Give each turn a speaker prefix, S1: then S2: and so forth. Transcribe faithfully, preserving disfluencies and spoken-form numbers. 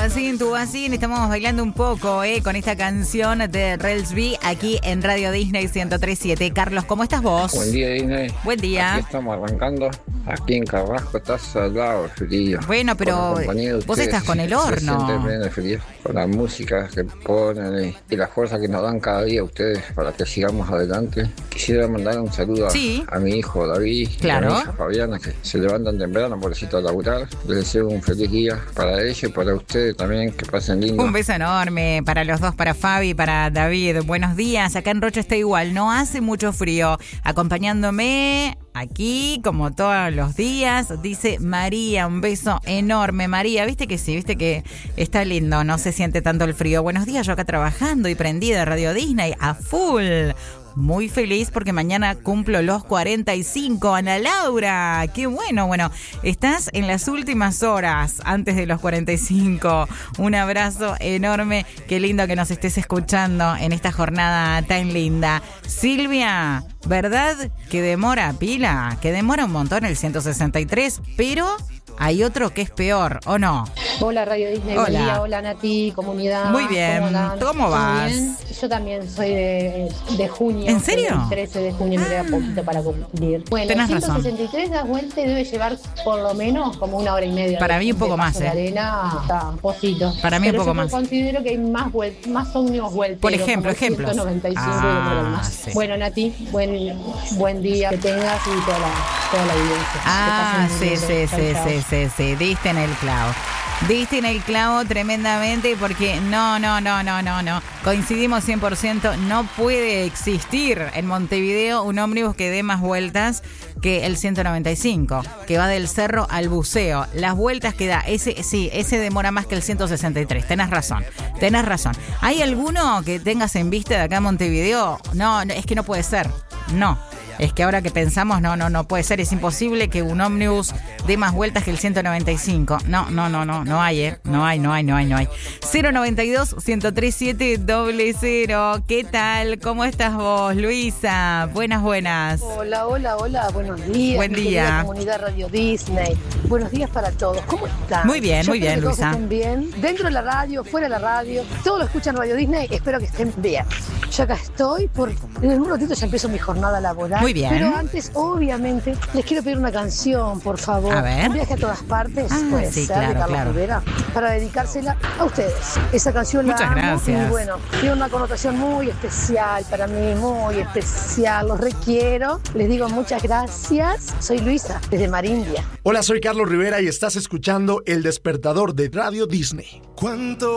S1: Tubacín, Tubacín, estamos bailando un poco eh, con esta canción de Relsby aquí en Radio Disney ciento tres punto siete. Carlos, ¿cómo estás vos?
S2: Buen día, Disney.
S1: Buen día.
S2: Aquí estamos arrancando. Aquí en Carrasco está salado el frío.
S1: Bueno, pero vos estás con el horno.
S2: Se siente bien el frío, con la música que ponen y la fuerza que nos dan cada día ustedes para que sigamos adelante. Quisiera mandar un saludo a,
S1: sí.
S2: a mi hijo David
S1: claro.
S2: y a mi hija Fabiana, que se levantan temprano, pobrecito, a laburar. Les deseo un feliz día para ellos y para ustedes también, que pasen lindo.
S1: Un beso enorme para los dos, para Fabi y para David. Buenos días, acá en Rocha está igual, no hace mucho frío. Acompañándome aquí, como todos los días, dice María, un beso enorme. María, viste que sí, viste que está lindo, no se siente tanto el frío. Buenos días, yo acá trabajando y prendida Radio Disney a full. Muy feliz porque mañana cumplo los cuarenta y cinco. Ana Laura, qué bueno. Bueno, estás en las últimas horas antes de los cuarenta y cinco. Un abrazo enorme. Qué lindo que nos estés escuchando en esta jornada tan linda. Silvia, ¿verdad que demora pila? Que demora un montón el ciento sesenta y tres, pero hay otro que es peor, ¿o no?
S3: Hola Radio Disney,
S1: hola.
S3: Buen día, hola Nati, comunidad.
S1: Muy bien, ¿cómo, ¿Cómo vas?
S3: Bien. Yo también soy de, de junio.
S1: ¿En serio?
S3: El trece de junio ah. me queda poquito para cumplir. Bueno,
S1: tenés
S3: ciento sesenta y tres
S1: razón.
S3: das vuelta y debe llevar por lo menos como una hora y media.
S1: Para
S3: de,
S1: mí un poco más, ¿eh?
S3: La arena está poquito.
S1: Para mí
S3: Pero
S1: un poco
S3: yo
S1: más.
S3: considero que hay más vuelt- más ómnibus vuelteros.
S1: Por ejemplo, ejemplos.
S3: ciento noventa y cinco
S1: ah,
S3: y más.
S1: Sí.
S3: Bueno, Nati, buen, buen día que tengas y toda la, toda la audiencia.
S1: Ah, sí,
S3: lindo.
S1: sí,
S3: chau,
S1: sí,
S3: chau.
S1: sí, sí, sí, diste en el clavo. Diste en el clavo tremendamente porque no, no, no, no, no, no. Coincidimos cien por ciento, no puede existir en Montevideo un ómnibus que dé más vueltas que el ciento noventa y cinco, que va del cerro al buceo. Las vueltas que da, ese sí, ese demora más que el ciento sesenta y tres, tenés razón, tenés razón. ¿Hay alguno que tengas en vista de acá en Montevideo? No, no, es que no puede ser, no. Es que ahora que pensamos, no, no, no puede ser, es imposible que un ómnibus dé más vueltas que el ciento noventa y cinco. No, no, no, no, no hay, ¿eh? No hay, no hay, no hay, no hay. cero noventa y dos, ciento tres siete, doble cero. ¿Qué tal? ¿Cómo estás vos, Luisa? Buenas, buenas.
S4: Hola, hola, hola, buenos días.
S1: Buen día.
S4: Comunidad Radio Disney. Buenos días para todos. ¿Cómo están?
S1: Muy bien,
S4: Yo
S1: muy bien,
S4: espero que
S1: Luisa.
S4: todos estén bien. Dentro de la radio, fuera de la radio. Todos lo escuchan Radio Disney. Espero que estén bien. Yo acá estoy, por en un ratito ya empiezo mi jornada laboral.
S1: Muy bien.
S4: Pero antes, obviamente, les quiero pedir una canción, por favor.
S1: A ver.
S4: Un viaje a todas partes,
S1: Ah,
S4: puede
S1: sí,
S4: ser,
S1: claro,
S4: de Carlos
S1: claro.
S4: Rivera, para dedicársela a ustedes. Esa canción la
S1: Muchas
S4: amo
S1: gracias.
S4: y bueno, tiene una connotación muy especial para mí, muy especial. Los requiero. Les digo muchas gracias. Soy Luisa, desde Marindia.
S5: Hola, soy Carlos Rivera y estás escuchando El Despertador de Radio Disney. ¿Cuánto